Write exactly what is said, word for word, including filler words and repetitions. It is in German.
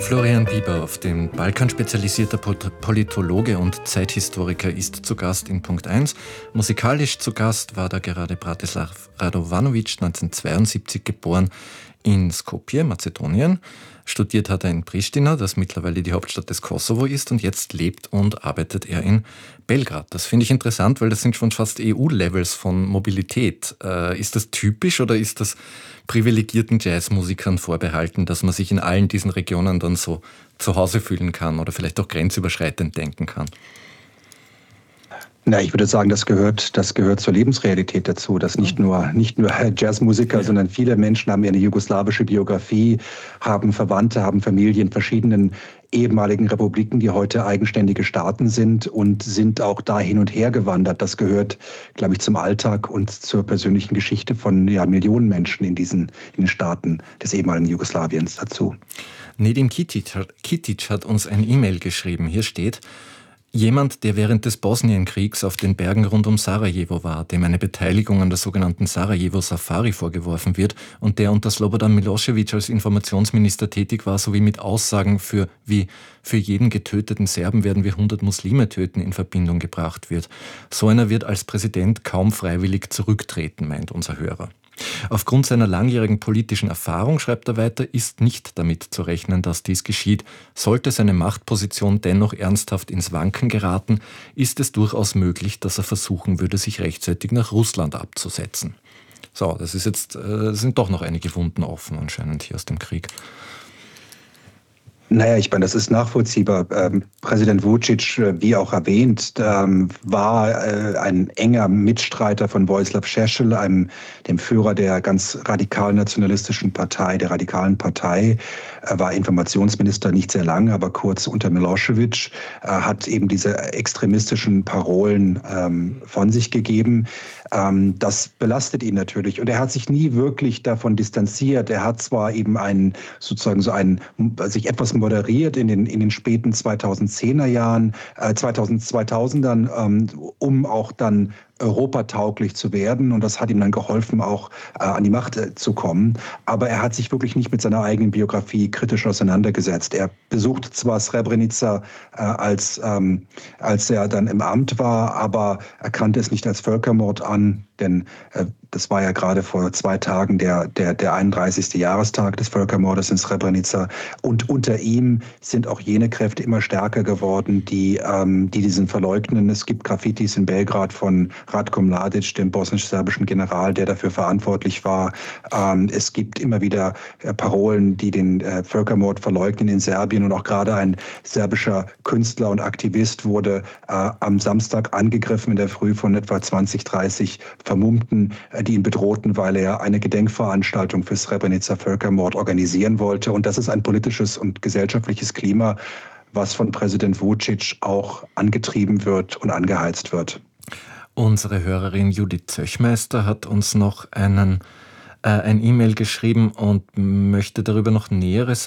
Florian Bieber, dem Balkan spezialisierter Politologe und Zeithistoriker, ist zu Gast in Punkt eins. Musikalisch zu Gast war da gerade Bratislav Radovanovic, neunzehnhundertzweiundsiebzig geboren in Skopje, Mazedonien. Studiert hat er in Pristina, das mittlerweile die Hauptstadt des Kosovo ist, und jetzt lebt und arbeitet er in Belgrad. Das finde ich interessant, weil das sind schon fast E U-Levels von Mobilität. Äh, ist das typisch oder ist das privilegierten Jazzmusikern vorbehalten, dass man sich in allen diesen Regionen dann so zu Hause fühlen kann oder vielleicht auch grenzüberschreitend denken kann? Na, ich würde sagen, das gehört, das gehört zur Lebensrealität dazu, dass nicht nur, nicht nur Jazzmusiker, ja. sondern viele Menschen haben eine jugoslawische Biografie, haben Verwandte, haben Familien in verschiedenen ehemaligen Republiken, die heute eigenständige Staaten sind und sind auch da hin und her gewandert. Das gehört, glaube ich, zum Alltag und zur persönlichen Geschichte von ja, Millionen Menschen in diesen in den Staaten des ehemaligen Jugoslawiens dazu. Nedim Kitic, Kitic hat uns ein E-Mail geschrieben. Hier steht: Jemand, der während des Bosnienkriegs auf den Bergen rund um Sarajevo war, dem eine Beteiligung an der sogenannten Sarajevo-Safari vorgeworfen wird und der unter Slobodan Milosevic als Informationsminister tätig war, sowie mit Aussagen für wie für jeden getöteten Serben werden wir hundert Muslime töten in Verbindung gebracht wird. So einer wird als Präsident kaum freiwillig zurücktreten, meint unser Hörer. Aufgrund seiner langjährigen politischen Erfahrung, schreibt er weiter, ist nicht damit zu rechnen, dass dies geschieht. Sollte seine Machtposition dennoch ernsthaft ins Wanken geraten, ist es durchaus möglich, dass er versuchen würde, sich rechtzeitig nach Russland abzusetzen. So, das ist jetzt, äh, sind doch noch einige Wunden offen anscheinend hier aus dem Krieg. Naja, ich meine, das ist nachvollziehbar. Ähm, Präsident Vučić, äh, wie auch erwähnt, ähm, war äh, ein enger Mitstreiter von Vojislav Šešelj, einem dem Führer der ganz radikal-nationalistischen Partei, der radikalen Partei. Er war Informationsminister nicht sehr lange, aber kurz unter Milosevic. Er hat eben diese extremistischen Parolen ähm, von sich gegeben. Ähm, das belastet ihn natürlich. Und er hat sich nie wirklich davon distanziert. Er hat zwar eben einen, sozusagen so einen, sich etwas moderiert in den, in den späten zweitausendzehner Jahren, äh, zweitausendern, ähm, um auch dann europatauglich zu werden, und das hat ihm dann geholfen, auch äh, an die Macht äh, zu kommen. Aber er hat sich wirklich nicht mit seiner eigenen Biografie kritisch auseinandergesetzt. Er besuchte zwar Srebrenica, äh, als, ähm, als er dann im Amt war, aber er kannte es nicht als Völkermord an, denn äh, das war ja gerade vor zwei Tagen der, der, der einunddreißigste Jahrestag des Völkermordes in Srebrenica. Und unter ihm sind auch jene Kräfte immer stärker geworden, die, ähm, die diesen verleugnen. Es gibt Graffitis in Belgrad von Ratko Mladic, dem bosnisch-serbischen General, der dafür verantwortlich war. Ähm, es gibt immer wieder äh, Parolen, die den äh, Völkermord verleugnen in Serbien. Und auch gerade ein serbischer Künstler und Aktivist wurde äh, am Samstag angegriffen in der Früh von etwa zwanzig, dreißig Vermummten, äh, die ihn bedrohten, weil er eine Gedenkveranstaltung für Srebrenica-Völkermord organisieren wollte. Und das ist ein politisches und gesellschaftliches Klima, was von Präsident Vučić auch angetrieben wird und angeheizt wird. Unsere Hörerin Judith Zöchmeister hat uns noch einen, äh, ein E-Mail geschrieben und möchte darüber noch Näheres